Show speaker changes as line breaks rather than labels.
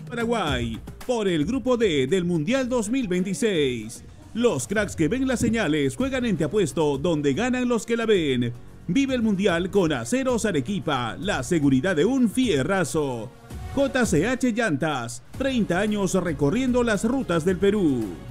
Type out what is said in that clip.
Paraguay, por el Grupo D del Mundial 2026. Los cracks que ven las señales juegan en Te Apuesto, donde ganan los que la ven. Vive el Mundial con Aceros Arequipa, la seguridad de un fierrazo. JCH Llantas, 30 años recorriendo las rutas del Perú.